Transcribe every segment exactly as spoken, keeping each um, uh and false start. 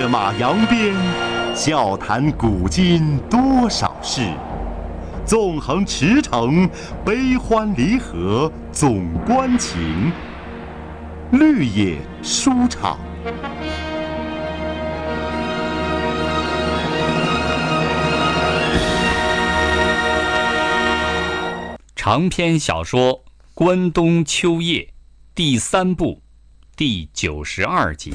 马扬鞭，笑谈古今多少事。纵横驰骋，悲欢离合总关情。绿野书场。 长篇小说《关东秋夜》第三部第九十二集。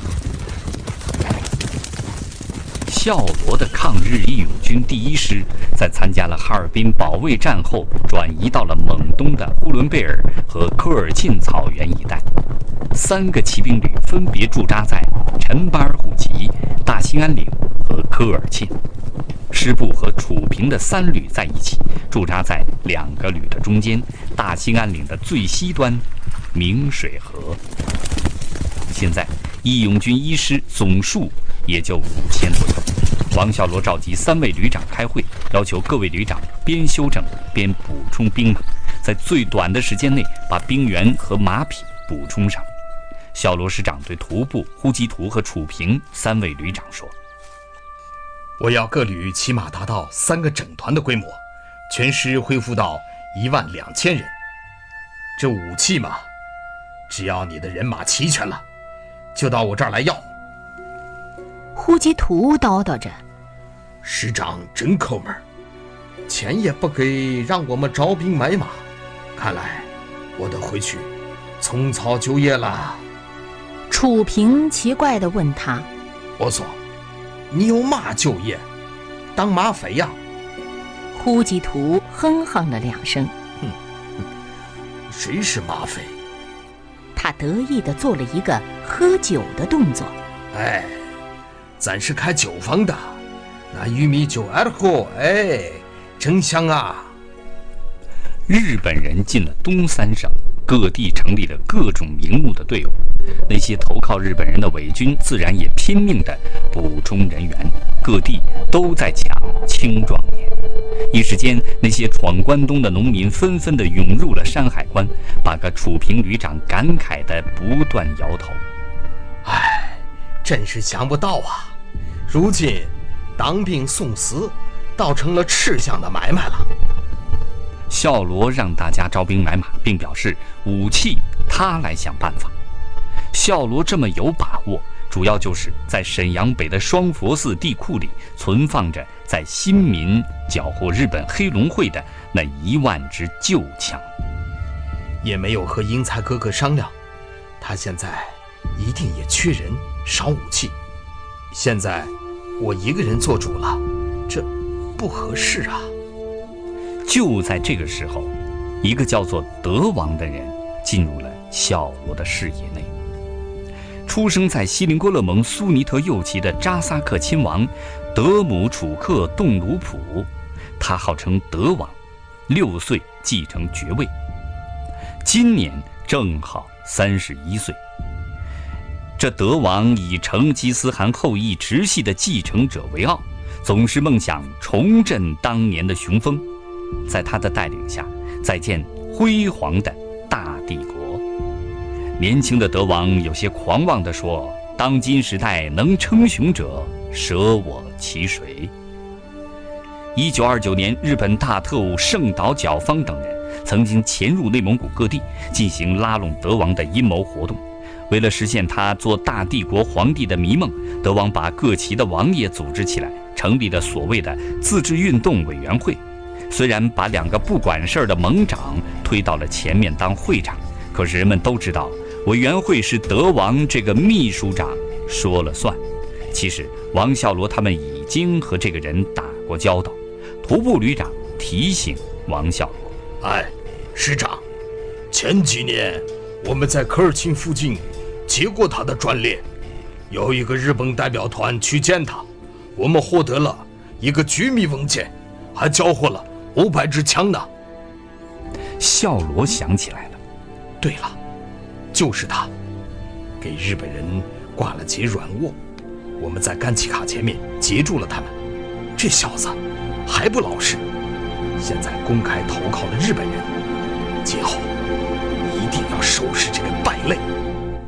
孝罗的抗日义勇军第一师在参加了哈尔滨保卫战后，转移到了蒙东的呼伦贝尔和科尔沁草原一带。三个骑兵旅分别驻扎在陈巴尔虎旗、大兴安岭和科尔沁。师部和楚平的三旅在一起，驻扎在两个旅的中间，大兴安岭的最西端，明水河。现在义勇军一师总数也就五千左右。王孝罗召集三位旅长开会，要求各位旅长边休整边补充兵马，在最短的时间内把兵员和马匹补充上。孝罗师长对徒步、呼吉图和楚平三位旅长说：“ 我要各旅起码达到三个整团的规模，全师恢复到一万两千人。这武器嘛，只要你的人马齐全了，就到我这儿来要。” 呼吉图叨叨着：“ 师长真抠门，钱也不给让我们招兵买马，看来我得回去重操旧业了。” 楚平奇怪地问他：“ 我说，你有嘛旧业？当马匪呀？” 呼吉图哼哼了两声：“ 哼哼，谁是马匪？” 他得意地做了一个喝酒的动作：“ 哎，咱是开酒坊的，那玉米酒二喝，哎，真香啊！” 日本人进了东三省，各地成立了各种名目的队伍，那些投靠日本人的伪军自然也拼命地补充人员，各地都在抢青壮年。一时间，那些闯关东的农民纷纷地涌入了山海关，把个楚平旅长感慨地不断摇头：“ 哎，真是想不到啊！如今当兵送死，倒成了吃香的买卖了。” 孝罗让大家招兵买马，并表示武器他来想办法。孝罗这么有把握，主要就是在沈阳北的双佛寺地库里存放着在新民缴获日本黑龙会的那一万支旧枪。 也没有和英才哥哥商量，他现在一定也缺人，少武器。现在我一个人做主了，这不合适啊。 就在这个时候，一个叫做德王的人进入了孝罗的视野内。出生在锡林郭勒盟苏尼特右旗的扎萨克亲王德姆楚克动鲁普，他号称德王，六岁继承爵位，今年正好三十一岁。这德王以成吉思汗后裔直系的继承者为傲，总是梦想重振当年的雄风。在他的带领下，再建辉煌的大帝国。年轻的德王有些狂妄地说：“当今时代能称雄者，舍我其谁？”一九二九年，日本大特务盛岛角方等人曾经潜入内蒙古各地，进行拉拢德王的阴谋活动。为了实现他做大帝国皇帝的迷梦，德王把各旗的王爷组织起来，成立了所谓的自治运动委员会。虽然把两个不管事儿的盟长推到了前面当会长，可是人们都知道，委员会是德王这个秘书长说了算。其实王孝罗他们已经和这个人打过交道。徒步旅长提醒王孝罗：“ 哎，师长，前几年我们在科尔沁附近接过他的专列，有一个日本代表团去见他，我们获得了一个机密文件，还交获了五百支枪呢。” 孝罗想起来了， 对了，就是他，给日本人挂了截软卧，我们在甘旗卡前面截住了他们。这小子还不老实，现在公开投靠了日本人，今后一定要收拾这个败类。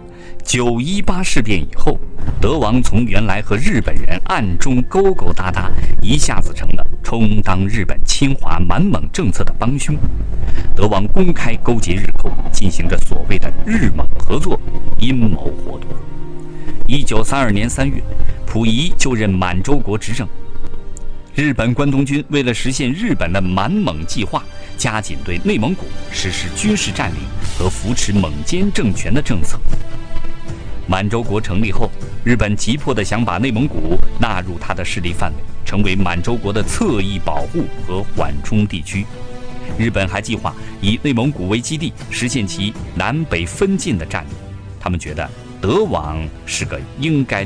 九一八事变以后，德王从原来和日本人暗中勾勾搭搭，一下子成了充当日本侵华满蒙政策的帮凶。德王公开勾结日寇，进行着所谓的日蒙合作阴谋活动。一九三二年三月，溥仪就任满洲国执政。日本关东军为了实现日本的满蒙计划，加紧对内蒙古实施军事占领和扶持蒙坚政权的政策。满洲国成立后，日本急迫地想把内蒙古纳入它的势力范围，成为满洲国的侧翼保护和缓冲地区。日本还计划以内蒙古为基地，实现其南北分晋的战略。他们觉得德王是个应该